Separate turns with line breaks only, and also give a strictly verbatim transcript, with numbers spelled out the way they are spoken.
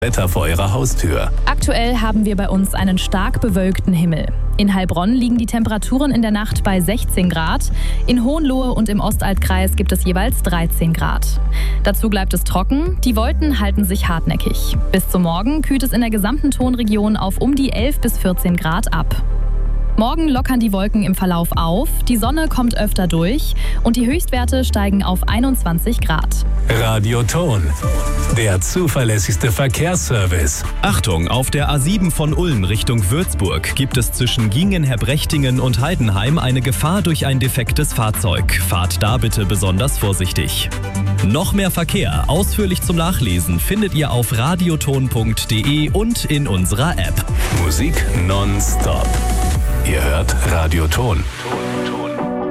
Wetter vor Ihrer Haustür.
Aktuell haben wir bei uns einen stark bewölkten Himmel. In Heilbronn liegen die Temperaturen in der Nacht bei sechzehn Grad. In Hohenlohe und im Ostaltkreis gibt es jeweils dreizehn Grad. Dazu bleibt es trocken, die Wolken halten sich hartnäckig. Bis zum Morgen kühlt es in der gesamten Tonregion auf um die elf bis vierzehn Grad ab. Morgen lockern die Wolken im Verlauf auf, die Sonne kommt öfter durch und die Höchstwerte steigen auf einundzwanzig Grad.
Radioton, der zuverlässigste Verkehrsservice.
Achtung, auf der A sieben von Ulm Richtung Würzburg gibt es zwischen Giengen-Herbrechtingen und Heidenheim eine Gefahr durch ein defektes Fahrzeug. Fahrt da bitte besonders vorsichtig. Noch mehr Verkehr, ausführlich zum Nachlesen, findet ihr auf radioton punkt de und in unserer App.
Musik nonstop. Ihr hört Radioton.